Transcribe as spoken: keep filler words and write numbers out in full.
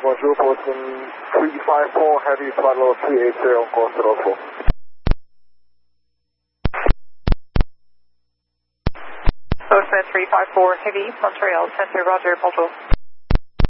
bonjour, Boston three five four, heavy flight level three eight zero, course zero four. Boston three five four, heavy, Montreal, Center, Roger, bonjour.